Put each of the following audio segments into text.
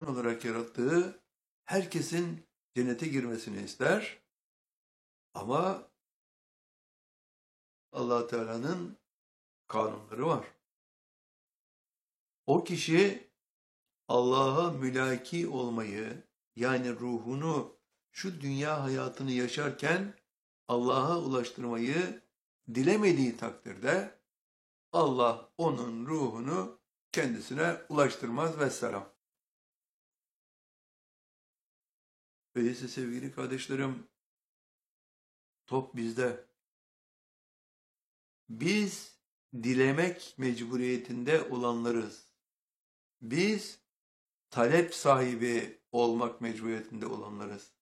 olarak yarattığı herkesin cennete girmesini ister. Ama Allah Teala'nın kanunları var. O kişi Allah'a mülaki olmayı, yani ruhunu şu dünya hayatını yaşarken Allah'a ulaştırmayı dilemediği takdirde Allah onun ruhunu kendisine ulaştırmaz vesselam. Öyleyse sevgili kardeşlerim, top bizde. Biz dilemek mecburiyetinde olanlarız. Biz talep sahibi olmak mecburiyetinde olanlarız.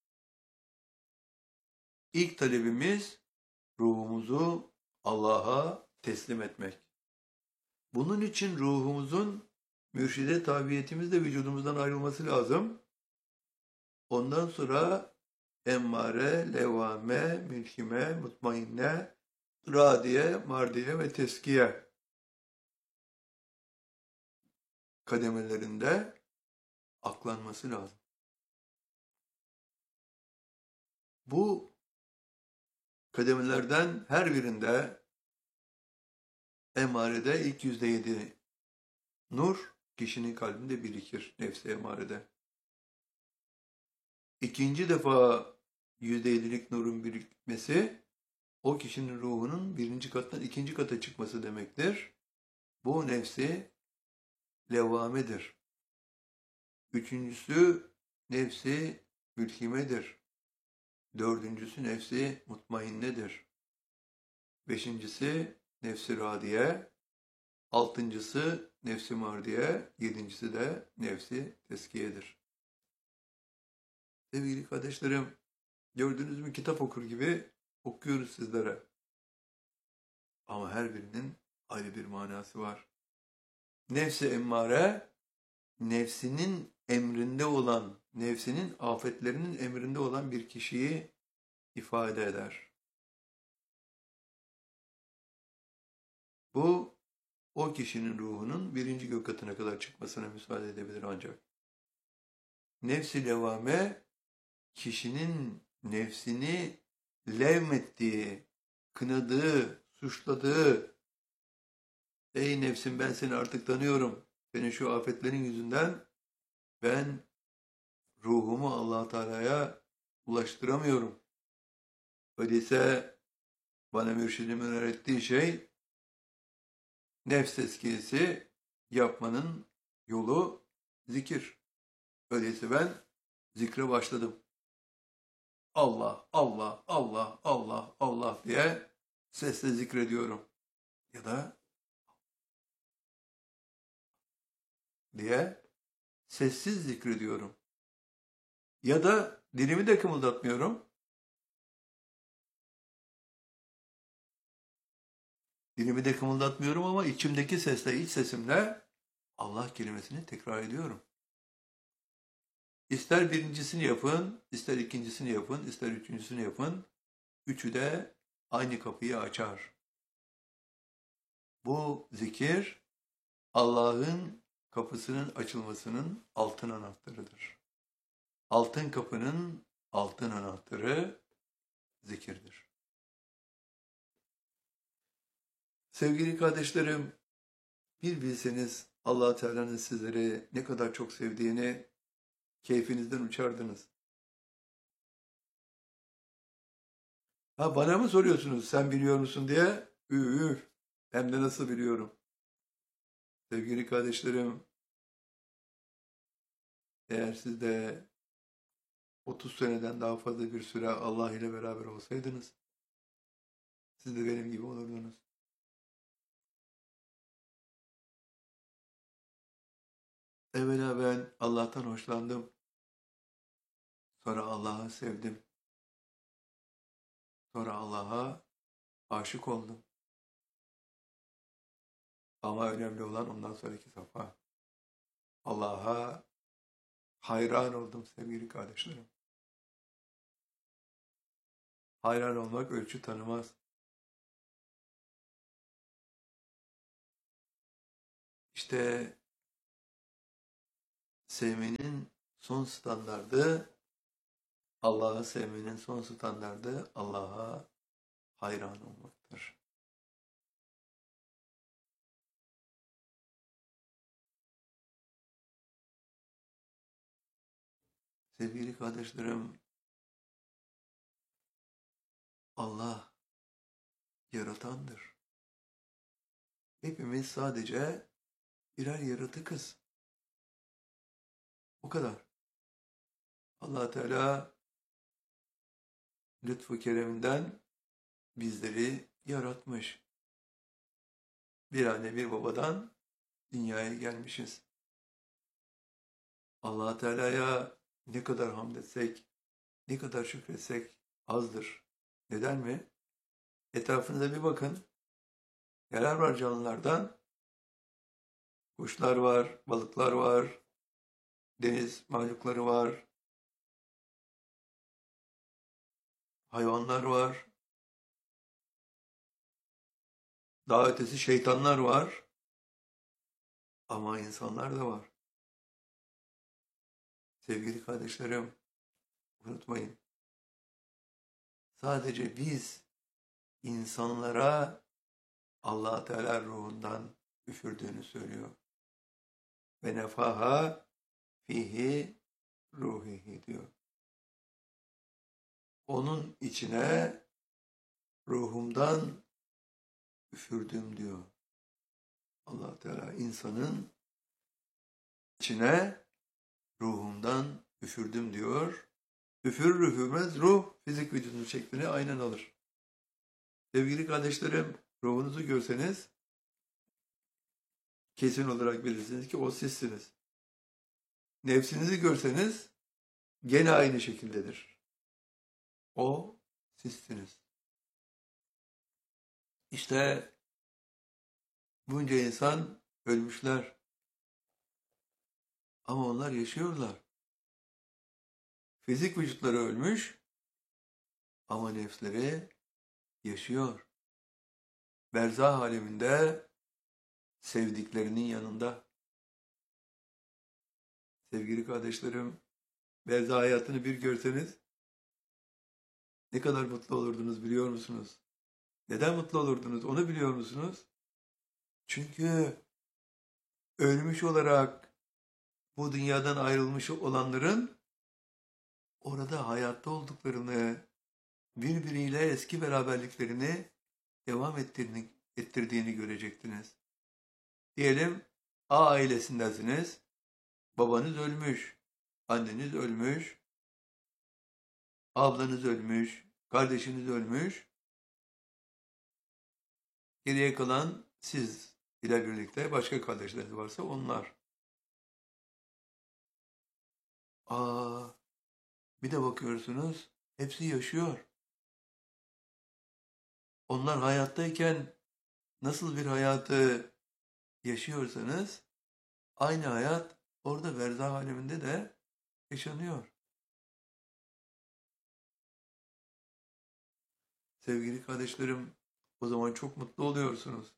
İlk talebimiz ruhumuzu Allah'a teslim etmek. Bunun için ruhumuzun mürşide tabiyetimizle vücudumuzdan ayrılması lazım. Ondan sonra emmare, levame, mülkime, mutmainne, radiye, mardiye ve teskiye kademelerinde aklanması lazım. Bu kademelerden her birinde emarede ilk %7 nur kişinin kalbinde birikir, nefsi emarede. İkinci defa %7'lik nurun birikmesi o kişinin ruhunun birinci kattan ikinci kata çıkması demektir. Bu nefsi levvamedir. Üçüncüsü nefsi mülhimedir. Dördüncüsü nefsi mutmainnedir. Beşincisi nefsi radiye. Altıncısı nefsi mardiye. Yedincisi de nefsi teskiyedir. Sevgili kardeşlerim, gördüğünüz mü kitap okur gibi okuyoruz sizlere. Ama her birinin ayrı bir manası var. Nefsi emmare, nefsinin emrinde olan, nefsinin afetlerinin emrinde olan bir kişiyi ifade eder. Bu, o kişinin ruhunun birinci gök katına kadar çıkmasına müsaade edebilir ancak. Nefs-i levvame, kişinin nefsini levmettiği, kınadığı, suçladığı, ey nefsim ben seni artık tanıyorum, senin şu afetlerin yüzünden ben ruhumu Allah Teala'ya ulaştıramıyorum. Öyleyse bana mürşidimin öğrettiği şey nefs tezkiyesi yapmanın yolu zikir. Öyleyse ben zikre başladım. Allah, Allah, Allah, Allah, Allah diye sesle zikrediyorum. Ya da diye sessiz zikrediyorum. Ya da dilimi de kımıldatmıyorum. Dilimi de kımıldatmıyorum ama içimdeki sesle, iç sesimle Allah kelimesini tekrar ediyorum. İster birincisini yapın, ister ikincisini yapın, ister üçüncüsünü yapın. Üçü de aynı kapıyı açar. Bu zikir Allah'ın kapısının açılmasının altın anahtarıdır. Altın kapının altın anahtarı zikirdir. Sevgili kardeşlerim, bir bilseniz Allah Teala'nın sizleri ne kadar çok sevdiğini keyfinizden uçardınız. Ha bana mı soruyorsunuz sen biliyor musun diye? Üf, hem de nasıl biliyorum. Sevgili kardeşlerim, eğer siz de 30 seneden daha fazla bir süre Allah ile beraber olsaydınız, siz de benim gibi olurdunuz. Evvela ben Allah'tan hoşlandım. Sonra Allah'ı sevdim. Sonra Allah'a aşık oldum. Ama önemli olan ondan sonraki safha. Allah'a hayran oldum sevgili kardeşlerim. Hayran olmak ölçü tanımaz. İşte sevmenin son standardı, Allah'ı sevmenin son standardı Allah'a hayran olmaktır. Sevgili kardeşlerim, Allah yaratandır. Hepimiz sadece birer yaratıkız. O kadar. Allah Teala lütfu kereminden bizleri yaratmış. Bir anne bir babadan dünyaya gelmişiz. Allah Teala'ya ne kadar hamd etsek, ne kadar şükretsek azdır. Neden mi? Etrafınıza bir bakın. Neler var canlılardan? Kuşlar var, balıklar var, deniz mahlukları var, hayvanlar var, daha ötesi şeytanlar var. Ama insanlar da var. Sevgili kardeşlerim, unutmayın. Sadece biz insanlara Allah Teala ruhundan üfürdüğünü söylüyor. Ve nefaha fihi ruhihi diyor. Onun içine ruhumdan üfürdüm diyor. Allah Teala insanın içine ruhumdan üfürdüm diyor. Üfürür üfürmez ruh fizik vücudun şeklini aynen alır. Sevgili kardeşlerim, ruhunuzu görseniz kesin olarak bilirsiniz ki o sizsiniz. Nefsinizi görseniz gene aynı şekildedir. O sizsiniz. İşte bunca insan ölmüşler. Ama onlar yaşıyorlar. Fizik vücutları ölmüş ama nefsleri yaşıyor. Berzah aleminde sevdiklerinin yanında. Sevgili kardeşlerim, berzah hayatını bir görseniz ne kadar mutlu olurdunuz biliyor musunuz? Neden mutlu olurdunuz onu biliyor musunuz? Çünkü ölmüş olarak bu dünyadan ayrılmış olanların orada hayatta olduklarını, birbiriyle eski beraberliklerini devam ettirdiğini görecektiniz. Diyelim A ailesindesiniz, babanız ölmüş, anneniz ölmüş, ablanız ölmüş, kardeşiniz ölmüş, geriye kalan siz ile birlikte başka kardeşleriniz varsa onlar. Bir de bakıyorsunuz hepsi yaşıyor. Onlar hayattayken nasıl bir hayatı yaşıyorsanız aynı hayat orada berzah aleminde de yaşanıyor. Sevgili kardeşlerim, o zaman çok mutlu oluyorsunuz.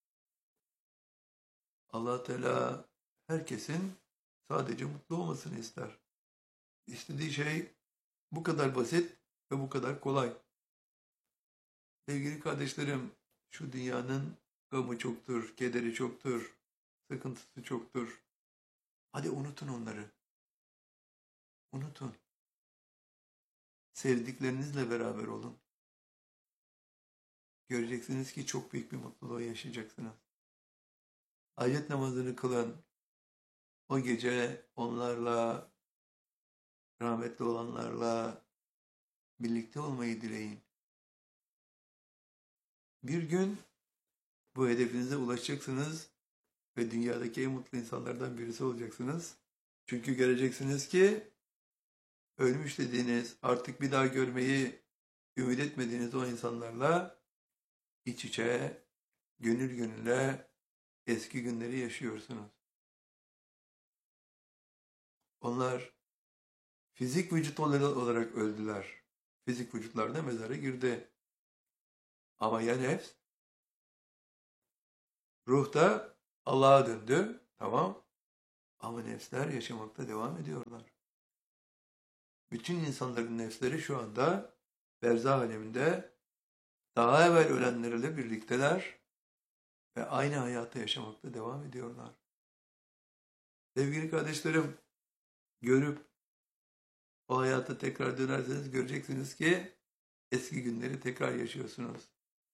Allah Teala herkesin sadece mutlu olmasını ister. İstediği şey bu kadar basit ve bu kadar kolay. Sevgili kardeşlerim, şu dünyanın gamı çoktur, kederi çoktur, sıkıntısı çoktur. Hadi unutun onları. Unutun. Sevdiklerinizle beraber olun. Göreceksiniz ki çok büyük bir mutluluğu yaşayacaksınız. Hacet namazını kılın. O gece onlarla, rahmetli olanlarla birlikte olmayı dileyin. Bir gün bu hedefinize ulaşacaksınız ve dünyadaki en mutlu insanlardan birisi olacaksınız. Çünkü göreceksiniz ki ölmüş dediğiniz, artık bir daha görmeyi ümit etmediğiniz o insanlarla iç içe, gönül gönüle eski günleri yaşıyorsunuz. Onlar fizik vücut olarak öldüler. Fizik vücutlar da mezara girdi. Ama ya nefs? Ruh da Allah'a döndü. Tamam. Ama nefsler yaşamakta devam ediyorlar. Bütün insanların nefsleri şu anda berzah aleminde daha evvel ölenlerle birlikteler ve aynı hayatı yaşamakta devam ediyorlar. Sevgili kardeşlerim, görüp o hayata tekrar dönerseniz göreceksiniz ki eski günleri tekrar yaşıyorsunuz.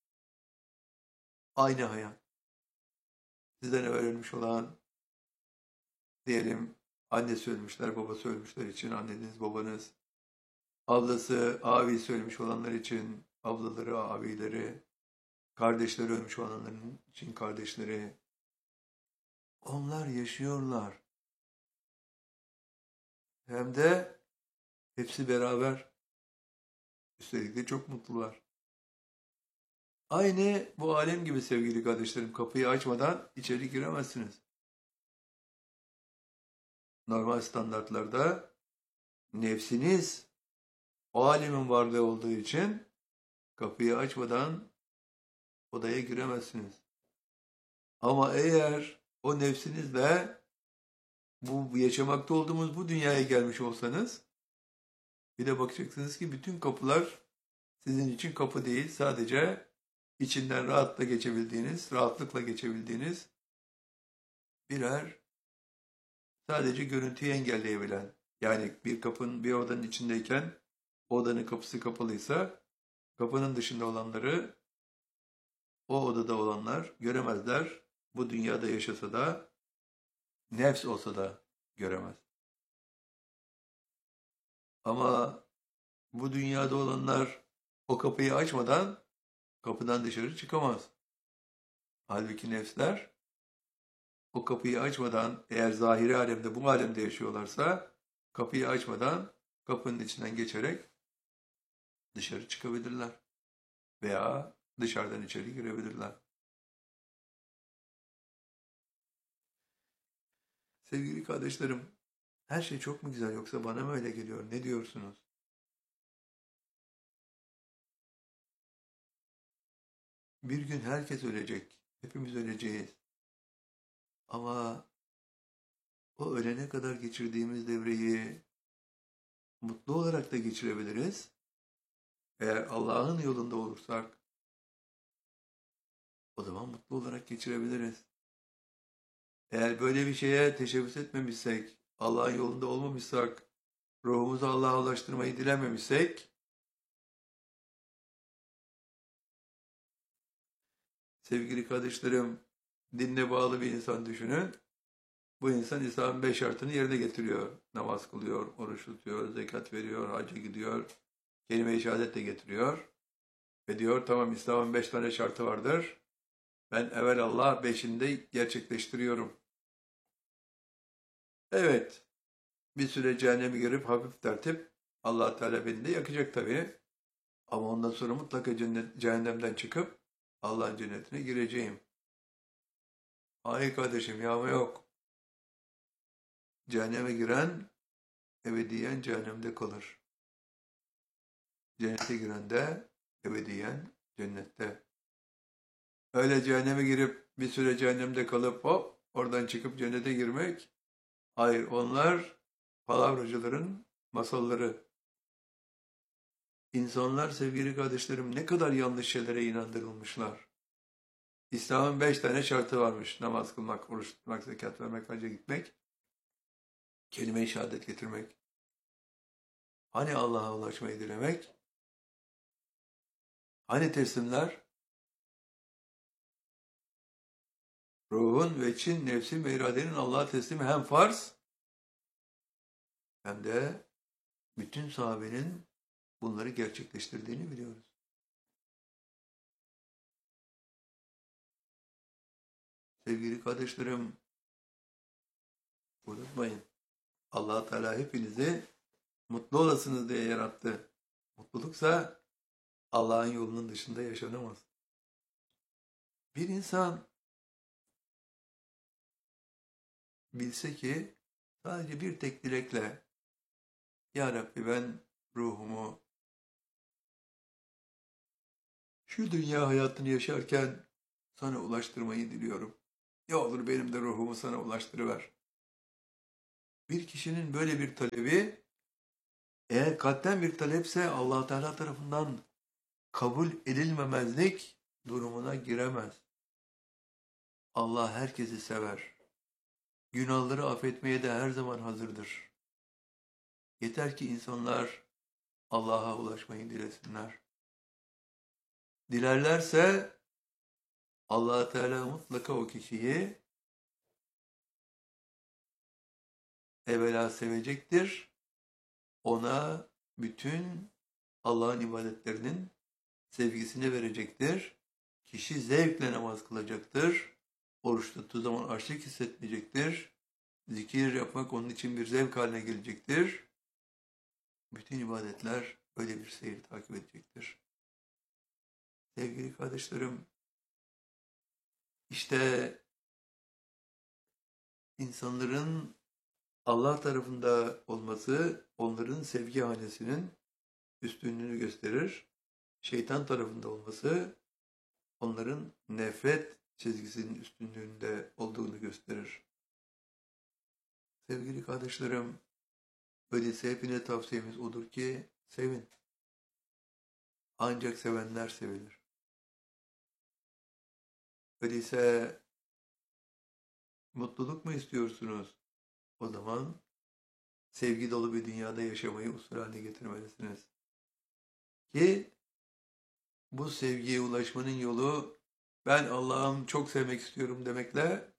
Aynı hayat. Sizden evvel ölmüş olan, diyelim annesi ölmüşler, babası ölmüşler için anneniz, babanız, ablası, abisi ölmüş olanlar için ablaları, abileri, kardeşleri ölmüş olanların için kardeşleri. Onlar yaşıyorlar. Hem de hepsi beraber. Üstelik de çok mutlular. Aynı bu alem gibi sevgili kardeşlerim. Kapıyı açmadan içeri giremezsiniz. Normal standartlarda nefsiniz o alemin varlığı olduğu için kapıyı açmadan odaya giremezsiniz. Ama eğer o nefsinizle bu yaşamakta olduğumuz bu dünyaya gelmiş olsanız bir de bakacaksınız ki bütün kapılar sizin için kapı değil. Sadece içinden rahatlıkla geçebildiğiniz birer sadece görüntüyü engelleyebilen. Yani bir odanın içindeyken odanın kapısı kapalıysa kapının dışında olanları o odada olanlar göremezler. Bu dünyada yaşasa da nefs olsa da göremez. Ama bu dünyada olanlar o kapıyı açmadan kapıdan dışarı çıkamaz. Halbuki nefsler o kapıyı açmadan eğer zahiri alemde bu alemde yaşıyorlarsa kapıyı açmadan kapının içinden geçerek dışarı çıkabilirler. Veya dışarıdan içeri girebilirler. Sevgili kardeşlerim, her şey çok mu güzel yoksa bana mı öyle geliyor? Ne diyorsunuz? Bir gün herkes ölecek. Hepimiz öleceğiz. Ama o ölene kadar geçirdiğimiz devreyi mutlu olarak da geçirebiliriz. Eğer Allah'ın yolunda olursak o zaman mutlu olarak geçirebiliriz. Eğer böyle bir şeye teşebbüs etmemişsek, Allah'ın yolunda olmamışsak, ruhumuzu Allah'a ulaştırmayı dilememişsek, sevgili kardeşlerim, dinle bağlı bir insan düşünün. Bu insan İslam'ın 5 şartını yerine getiriyor. Namaz kılıyor, oruç tutuyor, zekat veriyor, hacca gidiyor, kelime-i şehadet de getiriyor. Ve diyor tamam İslam'ın 5 tane şartı vardır. Ben evelallah 5'ini de gerçekleştiriyorum. Evet, bir süre cehenneme girip hafif tertip Allah Teala beni de yakacak tabii. Ama ondan sonra mutlaka cehennemden çıkıp Allah'ın cennetine gireceğim. Hayır kardeşim yağma yok. Cehenneme giren ebediyen cehennemde kalır. Cennete giren de ebediyen cennette. Öyle cehenneme girip bir süre cehennemde kalıp hop oradan çıkıp cennete girmek. Hayır onlar palavracıların masalları. İnsanlar sevgili kardeşlerim ne kadar yanlış şeylere inandırılmışlar. İslam'ın 5 tane şartı varmış. Namaz kılmak, oruç tutmak, zekat vermek, hacca gitmek. Kelime-i şehadet getirmek. Hani Allah'a ulaşmayı dilemek? Hani teslimler? Ruhun ve için, nefsin ve iradenin Allah'a teslimi hem farz hem de bütün sahabenin bunları gerçekleştirdiğini biliyoruz. Sevgili kardeşlerim, unutmayın. Allah Teala hepinizi mutlu olasınız diye yarattı. Mutluluksa Allah'ın yolunun dışında yaşanamaz. Bir insan bilse ki sadece bir tek dilekle Ya Rabbi ben ruhumu şu dünya hayatını yaşarken sana ulaştırmayı diliyorum. Ne olur benim de ruhumu sana ulaştırıver. Bir kişinin böyle bir talebi, eğer kalpten bir talepse Allah Teala tarafından kabul edilmemezlik durumuna giremez. Allah herkesi sever. Günahları affetmeye de her zaman hazırdır. Yeter ki insanlar Allah'a ulaşmayı dilesinler. Dilerlerse Allah Teala mutlaka o kişiyi evvela sevecektir. Ona bütün Allah'ın ibadetlerinin sevgisini verecektir. Kişi zevkle namaz kılacaktır. Oruç tuttuğu zaman açlık hissetmeyecektir. Zikir yapmak onun için bir zevk haline gelecektir. Bütün ibadetler böyle bir seyir takip edecektir. Sevgili kardeşlerim, işte insanların Allah tarafında olması onların sevgi hanesinin üstünlüğünü gösterir. Şeytan tarafında olması onların nefret çizgisinin üstünlüğünde olduğunu gösterir. Sevgili kardeşlerim, öyleyse hepine tavsiyemiz odur ki sevin. Ancak sevenler sevilir. Öyleyse mutluluk mu istiyorsunuz? O zaman sevgi dolu bir dünyada yaşamayı usul haline getirmelisiniz. Ki bu sevgiye ulaşmanın yolu ben Allah'ım çok sevmek istiyorum demekle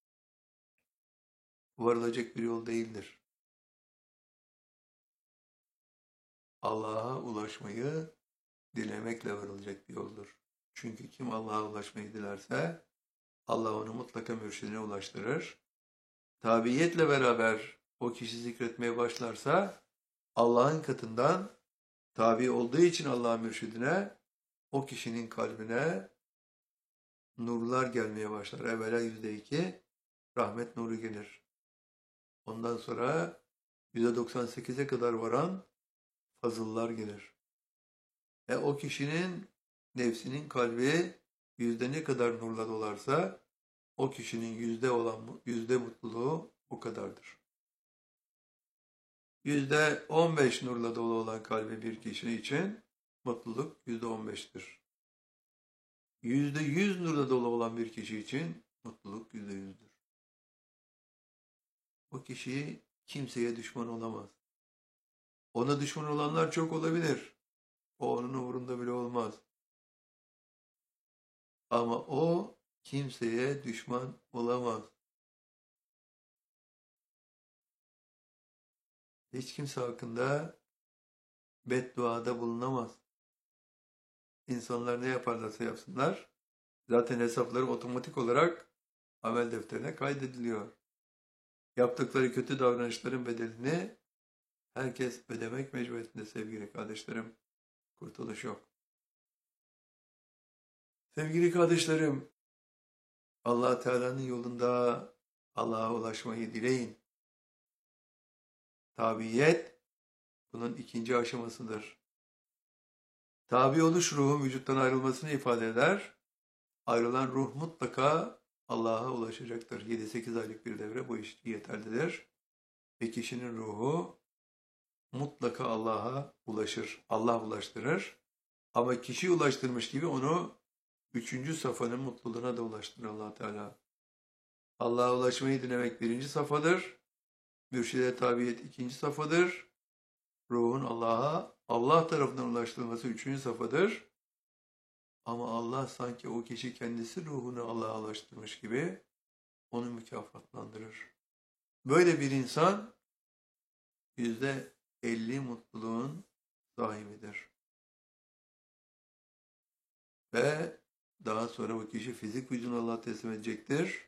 varılacak bir yol değildir. Allah'a ulaşmayı dilemekle varılacak bir yoldur. Çünkü kim Allah'a ulaşmayı dilerse Allah onu mutlaka mürşidine ulaştırır. Tabiiyetle beraber o kişi zikretmeye başlarsa Allah'ın katından tabi olduğu için Allah'ın mürşidine o kişinin kalbine nurlar gelmeye başlar. Evvela %2 rahmet nuru gelir. Ondan sonra %98'e kadar varan fazıllar gelir. O kişinin nefsinin kalbi yüzde ne kadar nurla dolarsa o kişinin yüzde mutluluğu o kadardır. %15 nurla dolu olan kalbi bir kişi için mutluluk %15'tir. %100 nurla dolu olan bir kişi için mutluluk %100'dür. O kişi kimseye düşman olamaz. Ona düşman olanlar çok olabilir. O onun umurunda bile olmaz. Ama o kimseye düşman olamaz. Hiç kimse hakkında bedduada bulunamaz. İnsanlar ne yaparlarsa yapsınlar, zaten hesapları otomatik olarak amel defterine kaydediliyor. Yaptıkları kötü davranışların bedelini herkes ödemek mecburiyetinde sevgili kardeşlerim. Kurtuluş yok. Sevgili kardeşlerim, Allah Teala'nın yolunda Allah'a ulaşmayı dileyin. Tabiyet bunun ikinci aşamasıdır. Tabi oluş ruhun vücuttan ayrılmasını ifade eder. Ayrılan ruh mutlaka Allah'a ulaşacaktır. 7-8 aylık bir devre bu iş yeterlidir. Ve kişinin ruhu mutlaka Allah'a ulaşır. Allah ulaştırır. Ama kişi ulaştırmış gibi onu 3. safhanın mutluluğuna da ulaştırır Allah Teala. Allah'a ulaşmayı dilemek 1. safhadır. Mürşide tabiyet 2. safhadır. Ruhun Allah tarafından ulaştırılması 3. safhadır. Ama Allah sanki o kişi kendisi ruhunu Allah'a ulaştırmış gibi onu mükafatlandırır. Böyle bir insan %50 mutluluğun sahibidir. Ve daha sonra bu kişi fizik vücudunu Allah'a teslim edecektir.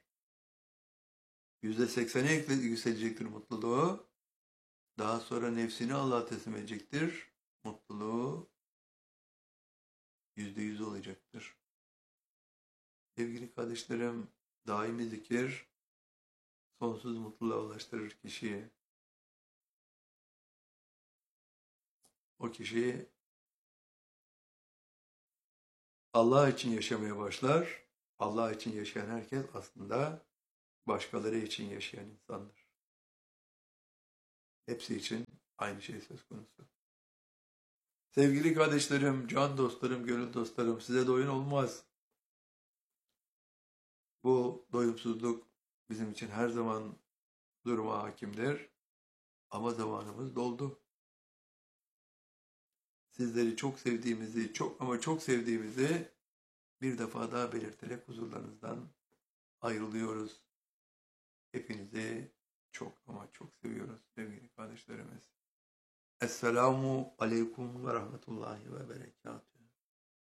%80'e yükselecektir mutluluğu. Daha sonra nefsini Allah'a teslim edecektir. Mutluluğu %100 olacaktır. Sevgili kardeşlerim, daimi zikir sonsuz mutluluğa ulaştırır kişiyi. O kişi Allah için yaşamaya başlar. Allah için yaşayan herkes aslında başkaları için yaşayan insandır. Hepsi için aynı şey söz konusu. Sevgili kardeşlerim, can dostlarım, gönül dostlarım, size doyun olmaz. Bu doyumsuzluk bizim için her zaman duruma hakimdir. Ama zamanımız doldu. Sizleri çok sevdiğimizi, çok ama çok sevdiğimizi bir defa daha belirterek huzurlarınızdan ayrılıyoruz. Hepinizi çok ama çok seviyoruz sevgili kardeşlerimiz. Esselamu aleyküm ve rahmetullahi ve berekatuhu.